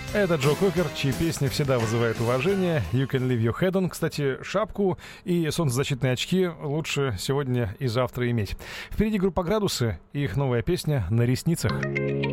Это Джо Кокер, чьи песни всегда вызывают уважение. You can leave your head on. Кстати, шапку и солнцезащитные очки лучше сегодня и завтра иметь. Впереди группа «Градусы» и их новая песня «На ресницах».